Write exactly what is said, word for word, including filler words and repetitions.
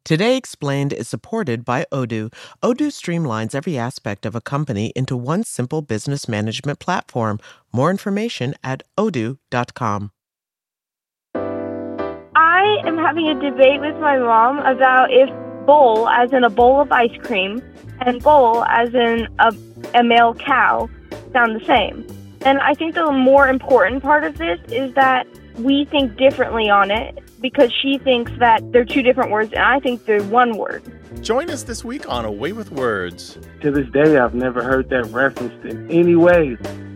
Today Explained is supported by Odoo. Odoo streamlines every aspect of a company into one simple business management platform. More information at odoo dot com. I am having a debate with my mom about if bowl, as in a bowl of ice cream, and bowl, as in a, a male cow, sound the same. And I think the more important part of this is that we think differently on it, because she thinks that they're two different words and I think they're one word. Join us this week on A Way with Words. To this day, I've never heard that referenced in any way.